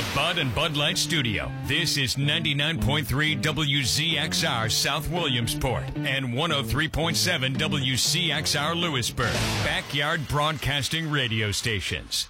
the Bud and Bud Light Studio, this is 99.3 WZXR South Williamsport and 103.7 WCXR Lewisburg. Backyard Broadcasting Radio Stations.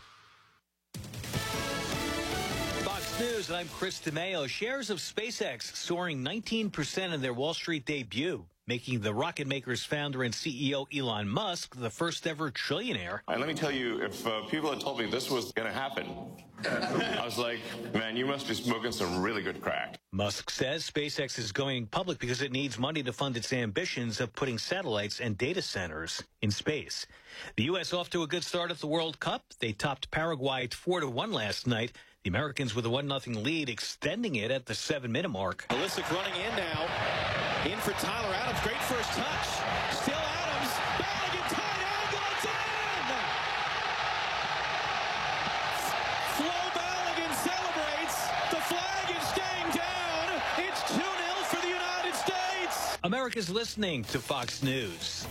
Fox News, I'm Chris DeMeo. Shares of SpaceX soaring 19% in their Wall Street debut, making the rocket maker's founder and CEO Elon Musk the first ever trillionaire. And let me tell you, if people had told me this was going to happen, I was like, man, you must be smoking some really good crack. Musk says SpaceX is going public because it needs money to fund its ambitions of putting satellites and data centers in space. The U.S. off to a good start at the World Cup. They topped Paraguay 4-1 last night. The Americans with a 1-0 lead, extending it at the 7-minute mark. Pulisic running in now. In for Tyler Adams. Great first touch. Still Adams. Balogun tight angle. It's in! Flo Balogun celebrates. The flag is staying down. It's 2-0 for the United States. America's listening to Fox News.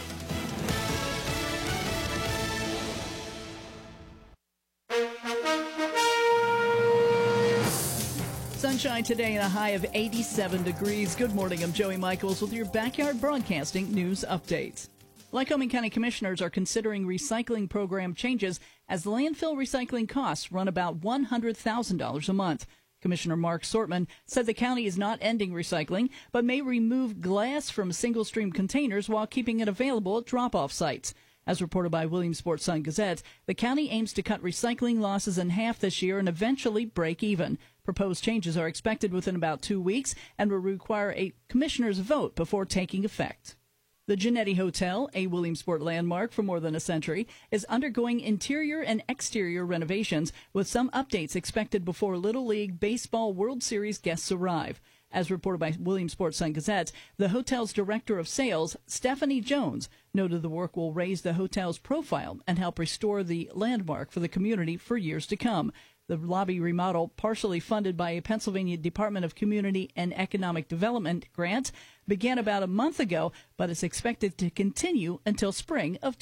Sunshine today and a high of 87 degrees. Good morning. I'm Joey Michaels with your Backyard Broadcasting news updates. Lycoming County commissioners are considering recycling program changes as landfill recycling costs run about $100,000 a month. Commissioner Mark Sortman said the county is not ending recycling, but may remove glass from single-stream containers while keeping it available at drop-off sites. As reported by Williamsport Sun-Gazette, the county aims to cut recycling losses in half this year and eventually break even. Proposed changes are expected within about 2 weeks and will require a commissioner's vote before taking effect. The Genetti Hotel, a Williamsport landmark for more than a century, is undergoing interior and exterior renovations, with some updates expected before Little League Baseball World Series guests arrive. As reported by Williamsport Sun-Gazette, the hotel's director of sales, Stephanie Jones, noted the work will raise the hotel's profile and help restore the landmark for the community for years to come. The lobby remodel, partially funded by a Pennsylvania Department of Community and Economic Development grant, began about a month ago, but is expected to continue until spring of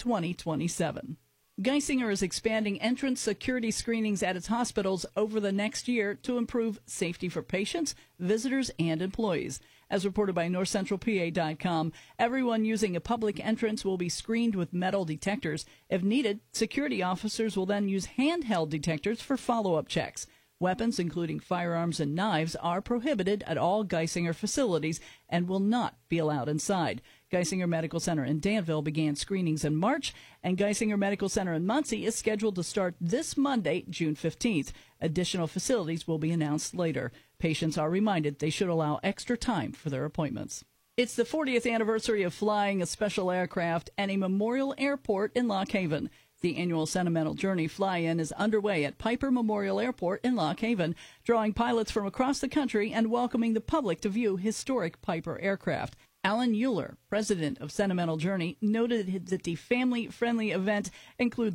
2027. Geisinger is expanding entrance security screenings at its hospitals over the next year to improve safety for patients, visitors, and employees. As reported by NorthCentralPA.com, everyone using a public entrance will be screened with metal detectors. If needed, security officers will then use handheld detectors for follow-up checks. Weapons, including firearms and knives, are prohibited at all Geisinger facilities and will not be allowed inside. Geisinger Medical Center in Danville began screenings in March, and Geisinger Medical Center in Muncie is scheduled to start this Monday, June 15th. Additional facilities will be announced later. Patients are reminded they should allow extra time for their appointments. It's the 40th anniversary of flying a special aircraft at a memorial airport in Lock Haven. The annual Sentimental Journey fly-in is underway at Piper Memorial Airport in Lock Haven, drawing pilots from across the country and welcoming the public to view historic Piper aircraft. Alan Euler, president of Sentimental Journey, noted that the family-friendly event includes